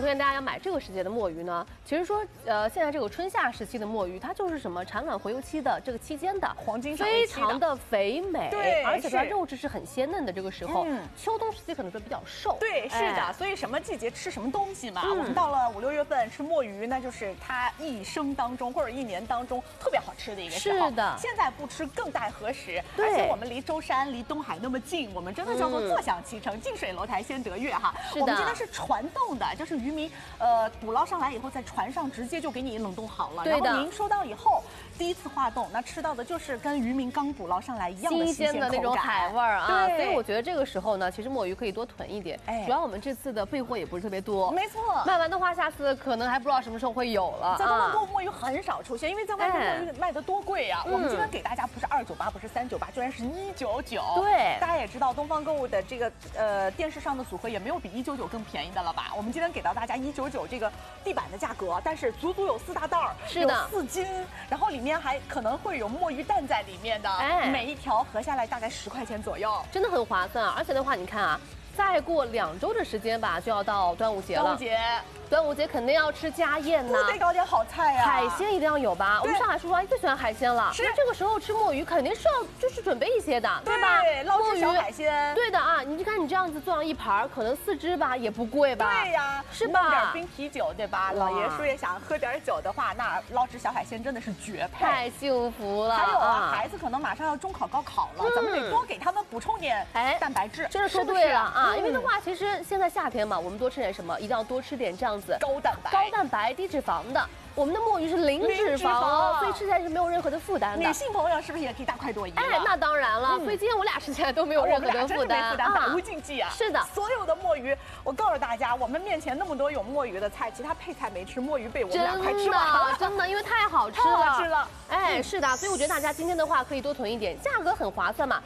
推荐大家要买这个时节的墨鱼呢？其实说，现在这个春夏时期的墨鱼，它就是什么产卵回游期的这个期间的黄金非常的肥美， 对， 而且它肉质是很鲜嫩的。这个时候，秋冬时期可能说比较瘦， 对，是的。所以什么季节吃什么东西嘛，我们到了5、6月份吃墨鱼，那就是它一生当中或者1年当中特别好吃的一个时候。 是的， 现在不吃更待何时？而且我们离舟山、离东海那么近，我们真的叫做坐享其成，近水楼台先得月哈。我们今天是船冻的，就是渔民捕捞上来以后，在船上直接就给你冷冻好了，然后您收到以后第一次化冻，那吃到的就是跟渔民刚捕捞上来一样的新鲜的那种海味儿啊。 对， 所以我觉得这个时候呢，其实墨鱼可以多囤一点。主要我们这次的备货也不是特别多， 没错。 卖完的话，下次可能还不知道什么时候会有了。 在东方购物墨鱼很少出现，因为在外面墨鱼卖的多贵呀。我们今天给大家不是298，不是398，居然是199。 对， 大家也知道东方购物的这个电视上的组合也没有比199更便宜的了吧？我们今天给到大家199这个地板的价格，但是足足有4大袋儿， 是的 ，4斤，然后里面还可能会有墨鱼蛋在里面的，每一条合下来大概10块钱左右， 真的很划算。而且的话，你看啊，再过2周的时间吧，就要到端午节了。端午节肯定要吃家宴呐， 得搞点好菜呀， 海鲜一定要有吧？我们上海叔叔阿姨最喜欢海鲜了， 是这个时候吃墨鱼肯定是要就是准备一些的，对吧？ 对，捞只小海鲜， 对的啊，你看你这样子做上一盘，可能4只吧，也不贵吧？ 对呀， 是吧？ 弄点冰啤酒，对吧？老爷叔也想喝点酒的话，那捞只小海鲜真的是绝配， 太幸福了。 还有啊，孩子可能马上要中考、高考了，咱们得多给他们补充点蛋白质。 真的说对了啊，因为的话，其实现在夏天嘛，我们多吃点什么？一定要多吃点这样子高蛋白、低脂肪的。我们的墨鱼是零脂肪哦，所以吃起来是没有任何的负担的。 女性朋友是不是也可以大快朵颐？ 那当然了。所以今天我俩吃起来都没有任何的负担， 百无禁忌啊。 是的， 所有的墨鱼，我告诉大家，我们面前那么多有墨鱼的菜，其他配菜没吃，墨鱼被我们俩快吃完了， 真的，因为太好吃了。是的，所以我觉得大家今天的话可以多囤一点，价格很划算嘛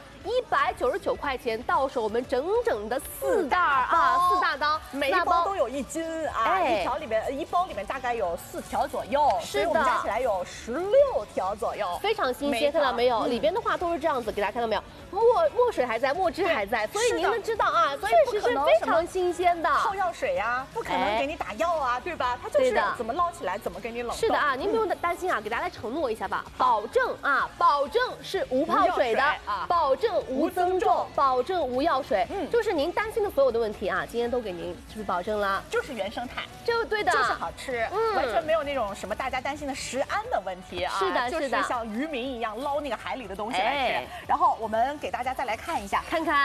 ，199块钱到手，我们整整的4袋啊，4大刀， 每一包都有1斤啊，一包里面大概有4条左右， 是的。 加起来有16条左右， 非常新鲜，看到没有？里边的话都是这样子，给大家看到没有？墨水还在，墨汁还在，所以您能知道啊，确实是非常新鲜的。 泡药水呀，不可能给你打药啊，对吧？它就是怎么捞起来，怎么给你冷冻。 是的啊，您不用担心啊，给大家承诺一下吧，保证是无泡水的，保证无增重，保证无药水，就是您担心的所有的问题啊，今天都给您是不是保证了？ 就是原生态， 对的， 就是好吃，完全没有那种什么大家担心的食安的问题啊。 是的， 就是像渔民一样捞那个海里的东西来吃。然后我们给大家再来看一下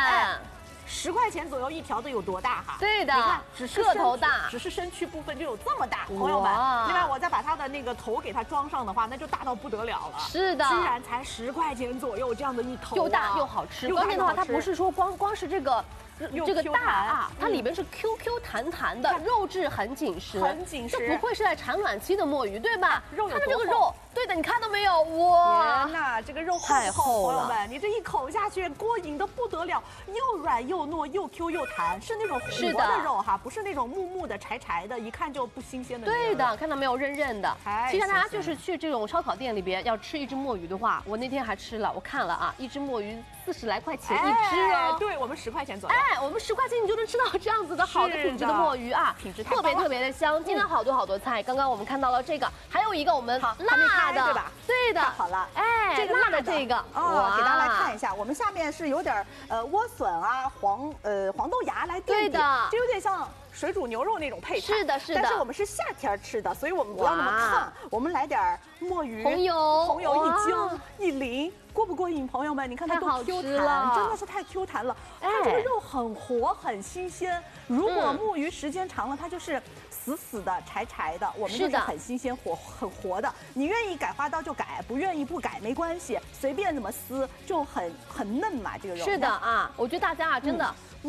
，10块钱左右1条的有多大哈？ 对的， 你看， 个头大， 只是身躯部分就有这么大，朋友们。另外，我再把它的那个头给它装上的话，那就大到不得了了。 是的， 居然才10块钱左右这样的一头， 又大又好吃。关键的话，它不是说光是这个大啊，它里边是 QQ 弹弹的，肉质很紧实，这不愧是在产卵期的墨鱼，对吧？它的这个肉，对的，你看到没有？哇， 天哪，这个肉太厚了， 朋友们，你这一口下去，过瘾的不得了，又软又糯，又 Q 又弹，是那种活的肉哈，不是那种木木的、柴柴的，一看就不新鲜的。 对的，看到没有，韧韧的。其实大家就是去这种烧烤店里边要吃一只墨鱼的话，我那天还吃了，我看了啊，一只墨鱼40来块钱一只哦。 对，我们10块钱左右。 我们10块钱你就能吃到这样子的好的品质的墨鱼啊， 品质特别的香。今天好多菜，刚刚我们看到了这个，还有一个我们辣的， 对吧？ 对的， 好了， 这个辣的这个， 给大家来看一下，我们下面是有点莴笋啊、黄豆芽来垫底，这有点像水煮牛肉那种配菜。 是的， 但是我们是夏天吃的，所以我们不要那么烫，我们来点墨鱼， 红油一浇一淋。过不过瘾，朋友们？你看它多 Q 弹，真的是太 Q 弹了。它这个肉很活，很新鲜。如果木鱼时间长了，它就是死的、柴柴的。我们就是很新鲜、很活的。你愿意改花刀就改，不愿意不改没关系，随便怎么撕就很嫩嘛。这个肉是的啊，我觉得大家啊，真的。